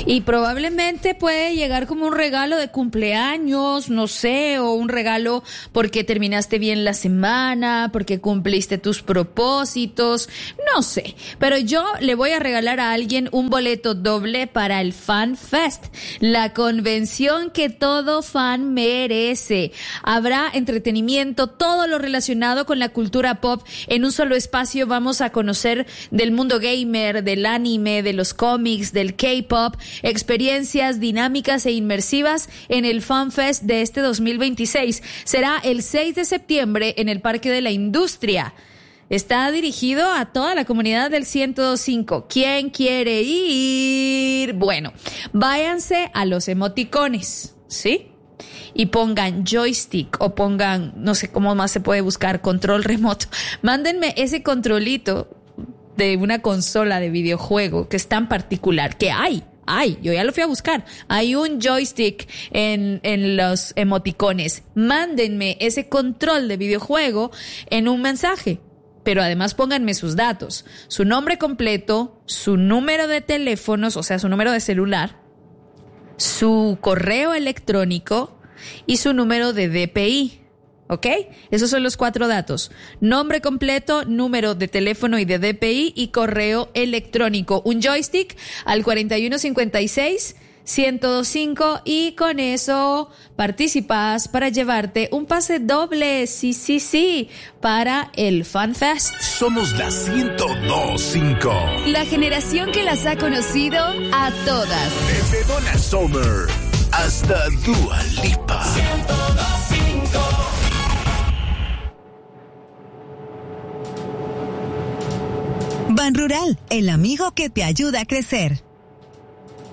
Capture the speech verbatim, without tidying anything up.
Y probablemente puede llegar como un regalo de cumpleaños, no sé, o un regalo porque terminaste bien la semana, porque cumpliste tus propósitos, no sé. Pero yo le voy a regalar a alguien un boleto doble para el Fan Fest, la convención que todo fan merece. Habrá entretenimiento, todo lo relacionado con la cultura pop en un solo espacio. Vamos a conocer del mundo gamer, del anime, de los cómics, del K-pop, experiencias dinámicas e inmersivas en el Fan Fest de este dos mil veintiséis. Será el seis de septiembre en el Parque de la Industria. Está dirigido a toda la comunidad del ciento dos punto cinco. ¿Quién quiere ir? Bueno, váyanse a los emoticones, ¿sí? Y pongan joystick o pongan, no sé cómo más se puede buscar, control remoto. Mándenme ese controlito de una consola de videojuego que es tan particular, que hay, hay, yo ya lo fui a buscar, hay un joystick en, en los emoticones. Mándenme ese control de videojuego en un mensaje, pero además pónganme sus datos, su nombre completo, su número de teléfonos, o sea, su número de celular, su correo electrónico y su número de D P I. ¿Ok? Esos son los cuatro datos. Nombre completo, número de teléfono y de D P I y correo electrónico. Un joystick al cuarenta y uno cincuenta y seis, ciento dos punto cinco y con eso participas para llevarte un pase doble, sí, sí, sí, para el Fan Fest. Somos la ciento dos punto cinco. La generación que las ha conocido a todas. Desde Donna Summer hasta Dua Lipa. ciento dos punto cinco. Ban Rural, el amigo que te ayuda a crecer.